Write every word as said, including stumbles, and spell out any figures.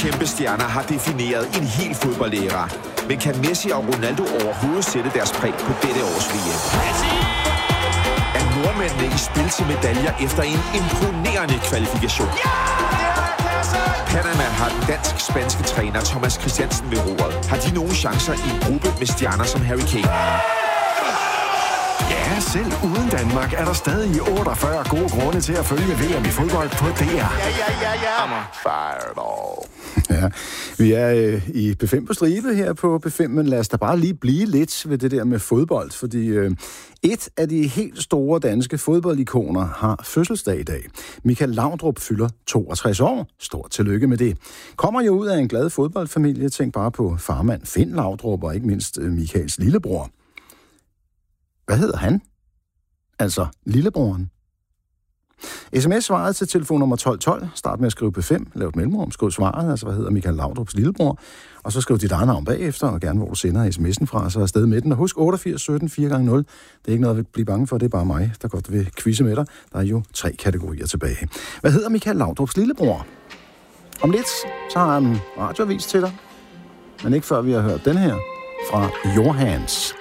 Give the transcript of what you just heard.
kæmpe stjerner har defineret en hel fodboldæra. Men kan Messi og Ronaldo overhovedet sætte deres præg på dette års V M? Er nordmændene i spil til medaljer efter en imponerende kvalifikation? Panama har den dansk-spanske træner Thomas Christiansen ved roret. Har de nogen chancer i en gruppe med stjerner som Harry Kane? Ja, selv uden Danmark er der stadig otteogfyrre gode grunde til at følge V M i fodbold på D R. Ja, ja, ja, ja. Fireball. Ja, vi er øh, i B fem på stribe her på B fem, men lad os da bare lige blive lidt ved det der med fodbold, fordi øh, et af de helt store danske fodboldikoner har fødselsdag i dag. Michael Laudrup fylder toogtres år. Stort tillykke med det. Kommer jo ud af en glad fodboldfamilie. Tænk bare på farmand Finn Laudrup og ikke mindst øh, Michaels lillebror. Hvad hedder han? Altså lillebroren. sms-svaret til telefon nummer tolv tolv. Start med at skrive P fem. Lav et mellemrum. Skriv svaret, altså hvad hedder Michael Laudrups lillebror. Og så skriv dit eget navn bagefter, og gerne hvor du sender sms'en fra, så er afsted med den. Og husk otteogfirs sytten fire gange nul. Det er ikke noget at blive bange for, det er bare mig, der godt vil quizze med dig. Der er jo tre kategorier tilbage. Hvad hedder Michael Laudrups lillebror? Om lidt, så har jeg en radioavis til dig. Men ikke før vi har hørt den her fra Johans.